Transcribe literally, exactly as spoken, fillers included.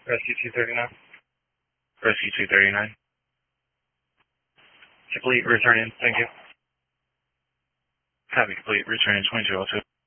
Rescue two thirty-nine. Rescue two thirty-nine. Complete, returning, thank you. Copy, complete, returning twenty-two oh two.